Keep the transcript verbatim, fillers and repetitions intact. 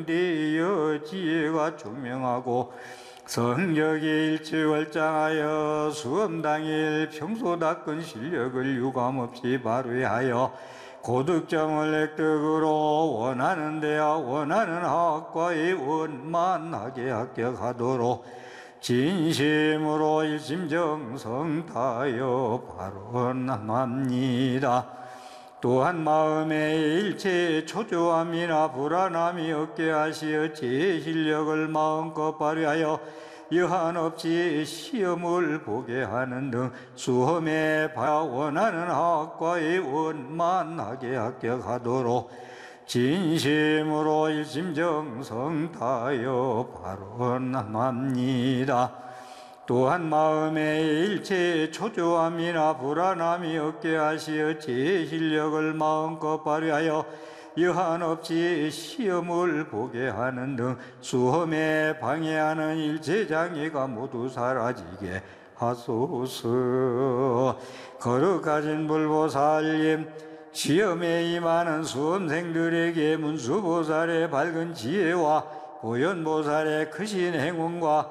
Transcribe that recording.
되어 지혜가 총명하고 성적이 일치월장하여 수험 당일 평소 닦은 실력을 유감없이 발휘하여 고득점을 획득으로 원하는 대학 원하는 학과에 원만하게 합격하도록 진심으로 일심정성 다하여 발언합니다. 또한 마음에 일체의 초조함이나 불안함이 없게 하시어 제 실력을 마음껏 발휘하여 여한 없이 시험을 보게 하는 등 수험에 원하는 학과에 원만하게 합격하도록 진심으로 일심정성 다하여 발언합니다. 또한 마음에 일체의 초조함이나 불안함이 없게 하시어 제 실력을 마음껏 발휘하여 여한 없이 시험을 보게 하는 등 수험에 방해하는 일체 장애가 모두 사라지게 하소서. 거룩하신 불보살님, 시험에 임하는 수험생들에게 문수보살의 밝은 지혜와 보현보살의 크신 행운과